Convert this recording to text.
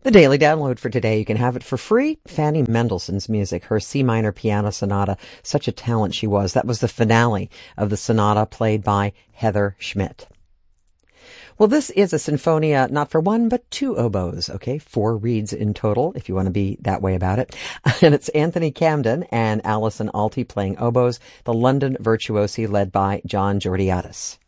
The daily download for today, you can have it for free. Fanny Mendelssohn's music, her C minor piano sonata. Such a talent she was. That was the finale of the sonata played by Heather Schmidt. Well, this is a sinfonia not for one, but two oboes, okay? 4 reeds in total, if you want to be that way about it. And it's Anthony Camden and Alison Alty playing oboes, the London Virtuosi led by John Georgiadis.